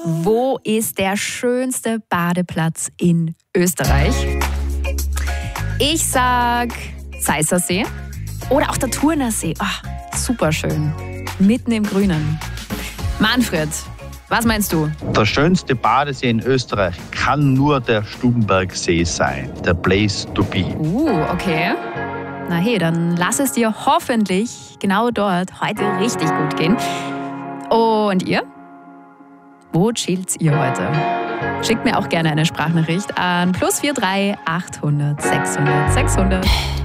Wo ist der schönste Badeplatz in Österreich? Ich sag Seissersee oder auch der Turnersee. Oh, super schön. Mitten im Grünen. Manfred, was meinst du? Der schönste Badesee in Österreich kann nur der Stubenbergsee sein. Der Place to be. Okay. Na hey, dann lass es dir hoffentlich genau dort heute richtig gut gehen. Und ihr? Wo chillt's ihr heute? Schickt mir auch gerne eine Sprachnachricht an +43 800 600 600.